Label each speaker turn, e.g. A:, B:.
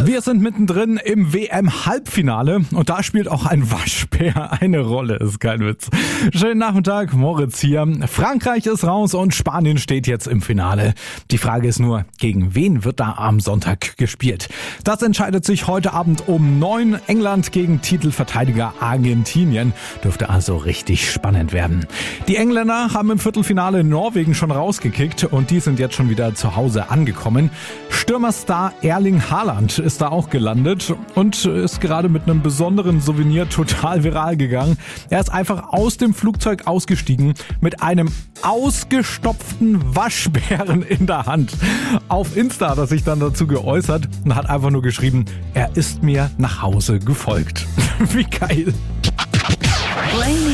A: Wir sind mittendrin im WM-Halbfinale und da spielt auch ein Waschbär eine Rolle, ist kein Witz. Schönen Nachmittag, Moritz hier. Frankreich ist raus und Spanien steht jetzt im Finale. Die Frage ist nur, gegen wen wird da am Sonntag gespielt? Das entscheidet sich heute Abend um 9. England gegen Titelverteidiger Argentinien. Dürfte also richtig spannend werden. Die Engländer haben im Viertelfinale Norwegen schon rausgekickt und die sind jetzt schon wieder zu Hause angekommen. Stürmerstar Erling Haaland ist da auch gelandet und ist gerade mit einem besonderen Souvenir total viral gegangen. Er ist einfach aus dem Flugzeug ausgestiegen mit einem ausgestopften Waschbären in der Hand. Auf Insta hat er sich dann dazu geäußert und hat einfach nur geschrieben, er ist mir nach Hause gefolgt. Wie geil.